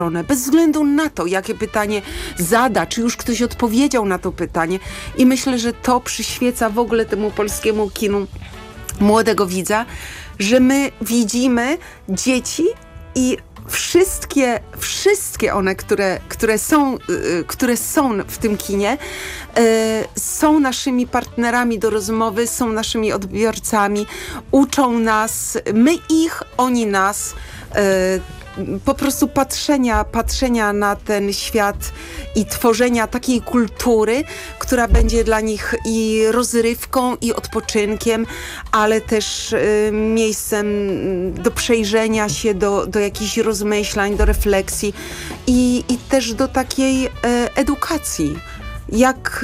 bez względu na to, jakie pytanie zada, czy już ktoś odpowiedział na to pytanie. I myślę, że to przyświeca w ogóle temu polskiemu kinu młodego widza, że my widzimy dzieci i wszystkie one, które są w tym kinie, są naszymi partnerami do rozmowy, są naszymi odbiorcami, uczą nas, my ich, oni nas, po prostu patrzenia na ten świat i tworzenia takiej kultury, która będzie dla nich i rozrywką, i odpoczynkiem, ale też miejscem do przejrzenia się, do jakichś rozmyślań, do refleksji i też do takiej edukacji. Jak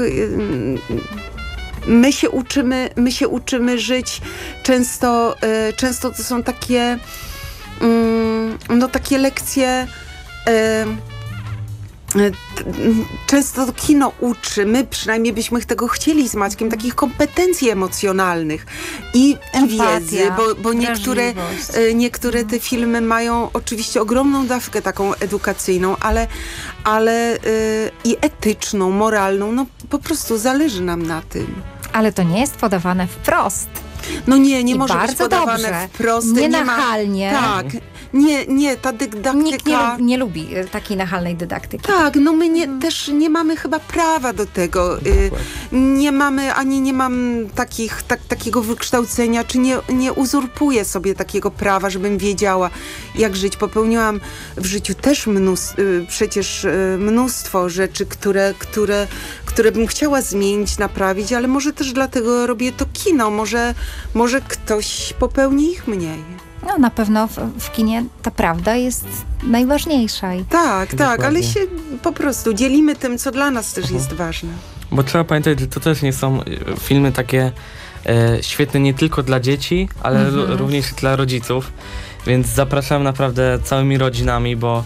my się uczymy żyć, często to są takie takie lekcje, często to kino uczy, my przynajmniej byśmy tego chcieli z Maćkiem, takich kompetencji emocjonalnych i wiedzy, bo niektóre te filmy mają oczywiście ogromną dawkę taką edukacyjną, ale i etyczną, moralną, no po prostu zależy nam na tym. Ale to nie jest podawane wprost. No nie może być podawane dobrze, wprost. nie nachalnie. Tak. Nie, ta dydaktyka... Nikt nie lubi takiej nachalnej dydaktyki. Tak, no my też nie mamy chyba prawa do tego. Nie mam takiego wykształcenia, czy nie uzurpuję sobie takiego prawa, żebym wiedziała, jak żyć. Popełniłam w życiu też przecież mnóstwo rzeczy, które bym chciała zmienić, naprawić, ale może też dlatego robię to kino. Może ktoś popełni ich mniej. No na pewno w kinie ta prawda jest najważniejsza. Tak, ale się po prostu dzielimy tym, co dla nas też jest ważne. Bo trzeba pamiętać, że to też nie są filmy takie świetne nie tylko dla dzieci, ale również dla rodziców. Więc zapraszam naprawdę całymi rodzinami, bo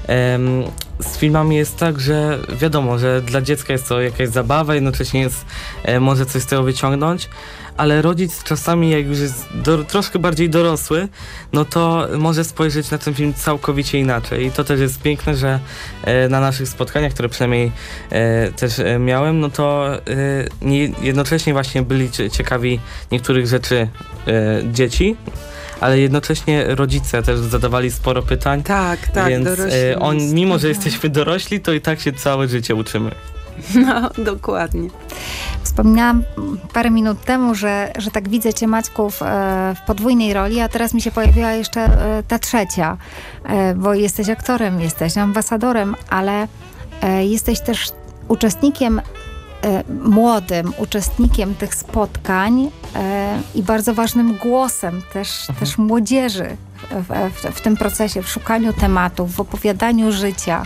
z filmami jest tak, że wiadomo, że dla dziecka jest to jakaś zabawa, jednocześnie może coś z tego wyciągnąć, ale rodzic czasami, jak już jest troszkę bardziej dorosły, no to może spojrzeć na ten film całkowicie inaczej. I to też jest piękne, że na naszych spotkaniach, które przynajmniej też miałem, no to jednocześnie właśnie byli ciekawi niektórych rzeczy dzieci, ale jednocześnie rodzice też zadawali sporo pytań. Tak, więc dorośli. Mimo, że jesteśmy dorośli, to i tak się całe życie uczymy. No, dokładnie. Wspominałam parę minut temu, że tak widzę cię, Maćku, w podwójnej roli, a teraz mi się pojawiła jeszcze ta trzecia, bo jesteś aktorem, jesteś ambasadorem, ale jesteś też uczestnikiem, młodym uczestnikiem tych spotkań i bardzo ważnym głosem też młodzieży w tym procesie, w szukaniu tematów, w opowiadaniu życia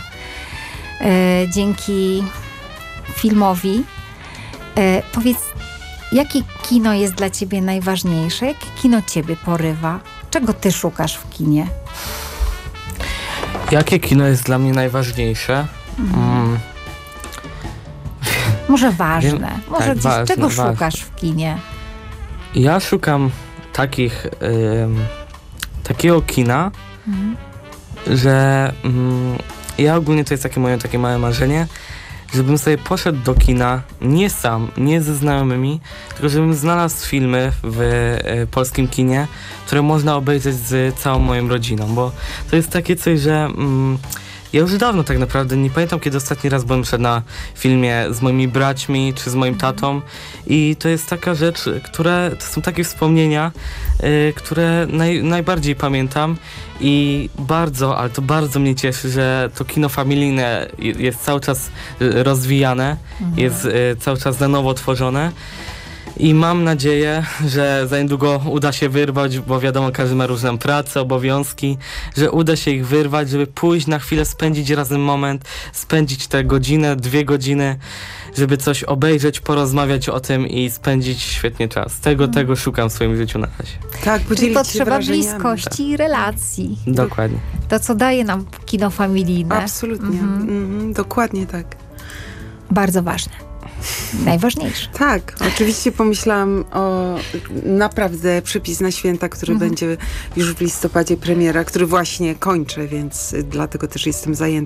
dzięki filmowi. Powiedz, jakie kino jest dla ciebie najważniejsze? Jakie kino ciebie porywa? Czego ty szukasz w kinie? Jakie kino jest dla mnie najważniejsze? Może ważne. Może tak, gdzieś czego szukasz w kinie? Ja szukam takiego kina, że ja ogólnie to jest takie małe marzenie, żebym sobie poszedł do kina nie sam, nie ze znajomymi, tylko żebym znalazł filmy w polskim kinie, które można obejrzeć z całą moją rodziną, bo to jest takie coś, że ja już dawno tak naprawdę nie pamiętam, kiedy ostatni raz byłem szedł na filmie z moimi braćmi czy z moim tatą i to jest taka rzecz, to są takie wspomnienia, które najbardziej pamiętam i ale to bardzo mnie cieszy, że to kino familijne jest cały czas rozwijane, jest cały czas na nowo tworzone. I mam nadzieję, że za niedługo uda się wyrwać, bo wiadomo, każdy ma różną pracę, obowiązki, że uda się ich wyrwać, żeby pójść na chwilę, spędzić razem moment, spędzić tę godzinę, 2 godziny, żeby coś obejrzeć, porozmawiać o tym i spędzić świetnie czas. Tego szukam w swoim życiu na razie. Tak, czyli potrzeba bliskości i relacji. Dokładnie. To, co daje nam kino familijne. Absolutnie. Dokładnie tak. Bardzo ważne. najważniejsze. Tak, oczywiście pomyślałam o naprawdę Przepis na święta, który będzie już w listopadzie premiera, który właśnie kończę, więc dlatego też jestem zajęta